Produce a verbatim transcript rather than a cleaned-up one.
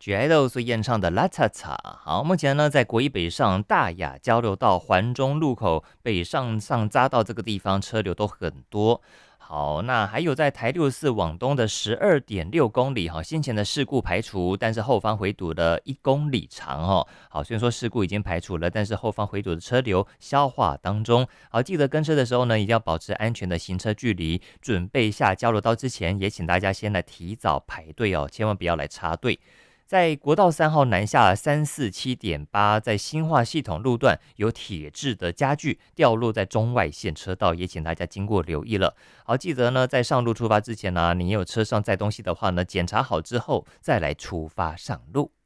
G I D O 所演唱的《La Ta Ta》。好，目前呢，在国一北上大雅交流道环中路口北上上匝道这个地方车流都很多。好，那还有在台六四往东的十二点六公里，哈，先前的事故排除，但是后方回堵的一公里长，哈。好，虽然说事故已经排除了，但是后方回堵的车流消化当中。好，记得跟车的时候呢，一定要保持安全的行车距离，准备下交流道之前，也请大家先来提早排队哦，千万不要来插队。在国道三号南下三四七点八，在新化系统路段有铁质的家具掉落在中外线车道，也请大家经过留意了。好，记得呢，在上路出发之前呢、啊，你有车上载东西的话呢，检查好之后再来出发上路。